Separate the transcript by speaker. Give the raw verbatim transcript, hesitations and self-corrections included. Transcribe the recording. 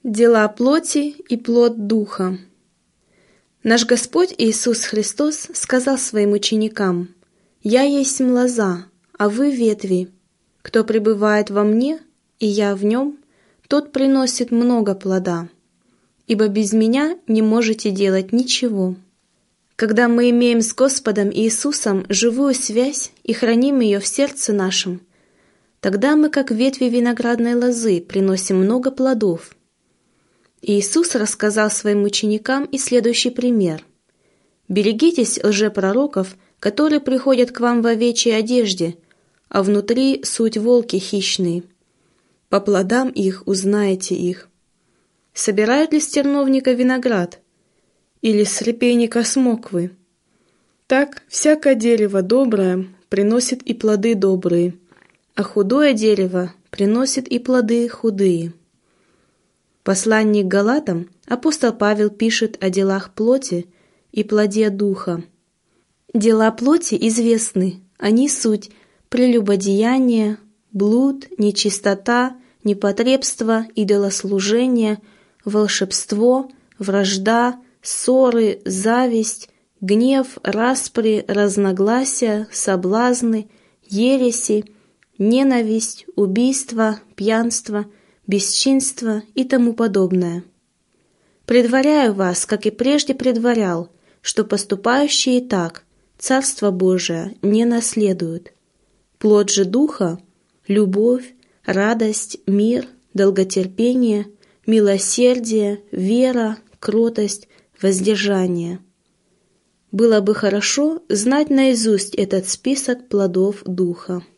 Speaker 1: Дела плоти и плод Духа. Наш Господь Иисус Христос сказал своим ученикам: «Я есть лоза, а вы ветви. Кто пребывает во мне, и я в нем, тот приносит много плода, ибо без меня не можете делать ничего». Когда мы имеем с Господом Иисусом живую связь и храним ее в сердце нашем, тогда мы, как ветви виноградной лозы, приносим много плодов. Иисус рассказал своим ученикам и следующий пример. «Берегитесь лжепророков, которые приходят к вам в овечьей одежде, а внутри суть волки хищные. По плодам их узнаете их. Собирают ли с терновника виноград, или с репейника смоквы? Так всякое дерево доброе приносит и плоды добрые, а худое дерево приносит и плоды худые». Посланник Галатам апостол Павел пишет о делах плоти и плоде Духа. Дела плоти известны, они суть прелюбодеяние, блуд, нечистота, непотребство, идолослужение, волшебство, вражда, ссоры, зависть, гнев, распри, разногласия, соблазны, ереси, ненависть, убийство, пьянство, бесчинство и тому подобное. Предваряю вас, как и прежде предварял, что поступающие так Царство Божие не наследуют. Плод же Духа — любовь, радость, мир, долготерпение, милосердие, вера, кротость, воздержание. Было бы хорошо знать наизусть этот список плодов Духа.